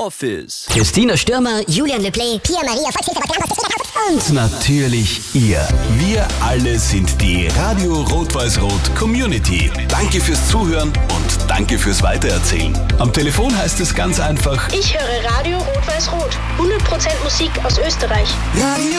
Office. Christina Stürmer, Julian Leplay, Pia Maria und Natürlich ihr. Wir alle sind die Radio Rot-Weiß-Rot Community. Danke fürs Zuhören und danke fürs Weitererzählen. Am Telefon heißt es ganz einfach: Ich höre Radio Rot-Weiß-Rot. 100% Musik aus Österreich. Radio